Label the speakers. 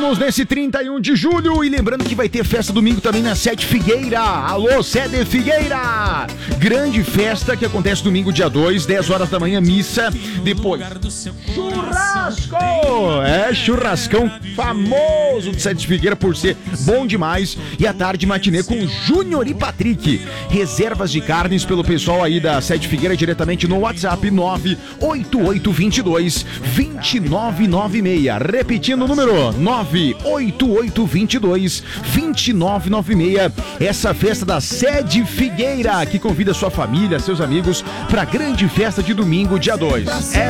Speaker 1: Nesse 31 de julho, e lembrando que vai ter festa domingo também na Sede Figueira. Alô, Sede Figueira! Grande festa que acontece domingo, dia 2, 10 horas da manhã, missa. Depois, churrasco! Churrascão famoso de Sede Figueira por ser bom demais. E à tarde, matinê com Júnior e Patrick. Reservas de carnes pelo pessoal aí da Sede Figueira diretamente no WhatsApp 98822-2996. Repetindo o número 98822-2996. Essa festa da Sede Figueira, que convida sua família, seus amigos para a grande festa de domingo, dia 2.